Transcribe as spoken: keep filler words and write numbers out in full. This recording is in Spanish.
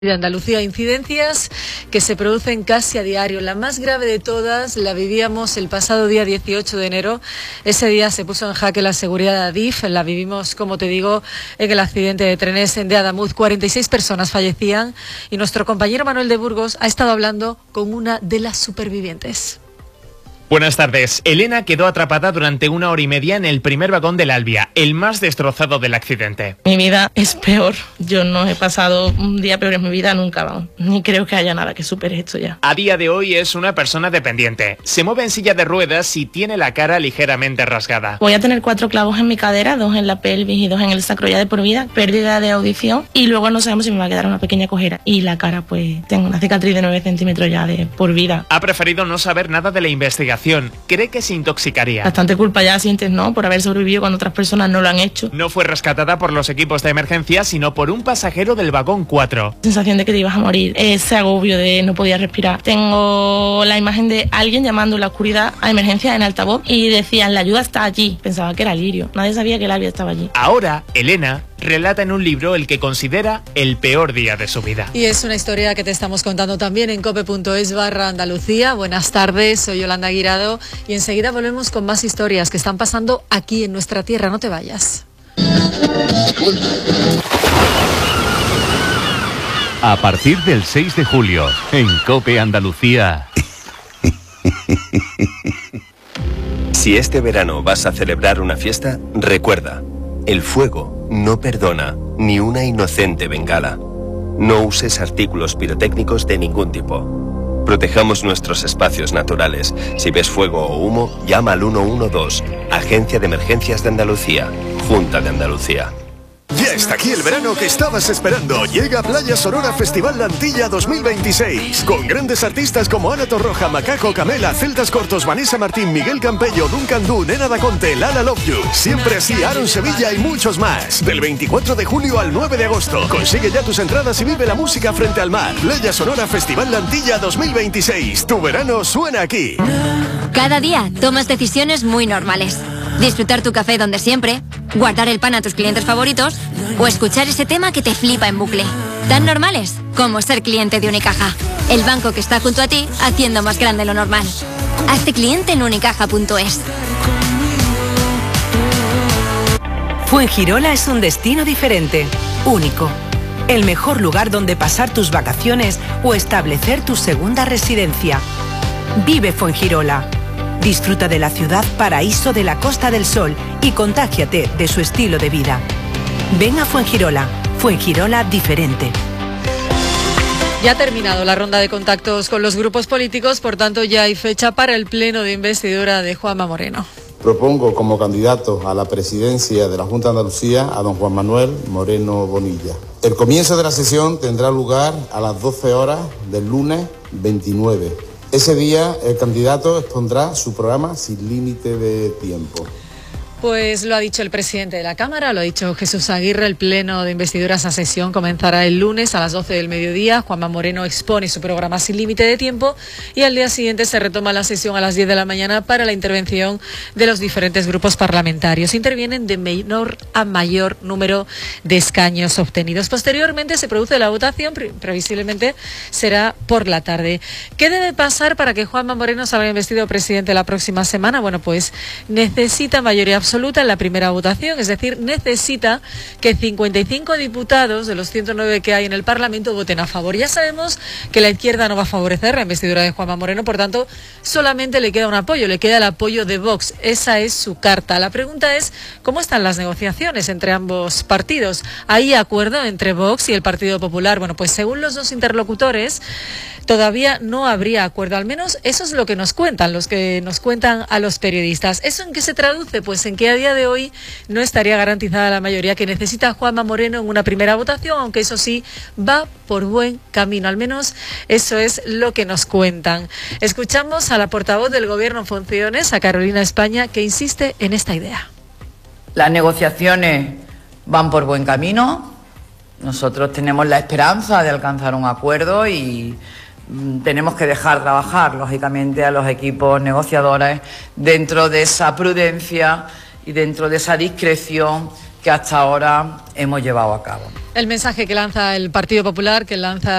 de Andalucía, incidencias que se producen casi a diario. La más grave de todas la vivíamos el pasado día dieciocho de enero. Ese día se puso en jaque la seguridad de Adif. La vivimos, como te digo, en el accidente de trenes de Adamuz. cuarenta y seis personas fallecían y nuestro compañero Manuel de Burgos ha estado hablando con una de las supervivientes. Buenas tardes. Elena quedó atrapada durante una hora y media en el primer vagón del Albia, el más destrozado del accidente. Mi vida es peor. Yo no he pasado un día peor en mi vida nunca, vamos. Ni creo que haya nada que supere esto ya. A día de hoy es una persona dependiente. Se mueve en silla de ruedas y tiene la cara ligeramente rasgada. Voy a tener cuatro clavos en mi cadera, dos en la pelvis y dos en el sacro ya de por vida, pérdida de audición y luego no sabemos si me va a quedar una pequeña cojera. Y la cara, pues tengo una cicatriz de nueve centímetros ya de por vida. Ha preferido no saber nada de la investigación. Cree que se intoxicaría. Bastante culpa ya sientes, ¿no? Por haber sobrevivido cuando otras personas no lo han hecho. No fue rescatada por los equipos de emergencia, sino por un pasajero del vagón cuatro. Sensación de que te ibas a morir, ese agobio de no podía respirar. Tengo la imagen de alguien llamando en la oscuridad a emergencia en altavoz y decían, la ayuda está allí. Pensaba que era Lirio. Nadie sabía que el Albia estaba allí. Ahora, Elena relata en un libro el que considera el peor día de su vida. Y es una historia que te estamos contando también en cope punto es barra Andalucía. Buenas tardes, soy Yolanda Guirado y enseguida volvemos con más historias que están pasando aquí en nuestra tierra. No te vayas. A partir del seis de julio, en COPE Andalucía. Si este verano vas a celebrar una fiesta, recuerda, el fuego no perdona ni una inocente bengala. No uses artículos pirotécnicos de ningún tipo. Protejamos nuestros espacios naturales. Si ves fuego o humo, llama al uno uno dos, Agencia de Emergencias de Andalucía, Junta de Andalucía. Ya está aquí el verano que estabas esperando. Llega Playa Sonora Festival La Antilla dos mil veintiséis. Con grandes artistas como Ana Torroja, Macaco, Camela, Celtas Cortos, Vanessa Martín, Miguel Campello, Duncan Du, Nena Daconte, Lala Love You, Siempre Así, Aaron Sevilla y muchos más. Del veinticuatro de julio al nueve de agosto. Consigue ya tus entradas y vive la música frente al mar. Playa Sonora Festival La Antilla dos mil veintiséis. Tu verano suena aquí. Cada día tomas decisiones muy normales. Disfrutar tu café donde siempre, guardar el pan a tus clientes favoritos o escuchar ese tema que te flipa en bucle. Tan normales como ser cliente de Unicaja, el banco que está junto a ti haciendo más grande lo normal. Hazte cliente en unicaja punto es. Fuengirola es un destino diferente, único. El mejor lugar donde pasar tus vacaciones o establecer tu segunda residencia. Vive Fuengirola. Disfruta de la ciudad paraíso de la Costa del Sol y contágiate de su estilo de vida. Ven a Fuengirola, Fuengirola diferente. Ya ha terminado la ronda de contactos con los grupos políticos, por tanto ya hay fecha para el pleno de investidura de Juanma Moreno. Propongo como candidato a la presidencia de la Junta de Andalucía a don Juan Manuel Moreno Bonilla. El comienzo de la sesión tendrá lugar a las doce horas del lunes veintinueve. Ese día el candidato expondrá su programa sin límite de tiempo. Pues lo ha dicho el presidente de la Cámara, lo ha dicho Jesús Aguirre. El pleno de investidura, esa sesión comenzará el lunes a las doce del mediodía. Juanma Moreno expone su programa sin límite de tiempo y al día siguiente se retoma la sesión a las diez de la mañana para la intervención de los diferentes grupos parlamentarios. Intervienen de menor a mayor número de escaños obtenidos. Posteriormente se produce la votación, pre- previsiblemente será por la tarde. ¿Qué debe pasar para que Juanma Moreno salga investido presidente la próxima semana? Bueno, pues necesita mayoría absoluta absoluta en la primera votación, es decir, necesita que cincuenta y cinco diputados de los ciento nueve que hay en el Parlamento voten a favor. Ya sabemos que la izquierda no va a favorecer la investidura de Juanma Moreno, por tanto, solamente le queda un apoyo, le queda el apoyo de Vox. Esa es su carta. La pregunta es, ¿cómo están las negociaciones entre ambos partidos? ¿Hay acuerdo entre Vox y el Partido Popular? Bueno, pues según los dos interlocutores, todavía no habría acuerdo, al menos eso es lo que nos cuentan, los que nos cuentan a los periodistas. ¿Eso en qué se traduce? Pues en que a día de hoy no estaría garantizada la mayoría que necesita Juanma Moreno en una primera votación, aunque eso sí, va por buen camino, al menos eso es lo que nos cuentan. Escuchamos a la portavoz del Gobierno en funciones, a Carolina España, que insiste en esta idea. Las negociaciones van por buen camino, nosotros tenemos la esperanza de alcanzar un acuerdo y tenemos que dejar trabajar, lógicamente, a los equipos negociadores dentro de esa prudencia y dentro de esa discreción que hasta ahora hemos llevado a cabo. El mensaje que lanza el Partido Popular, que lanza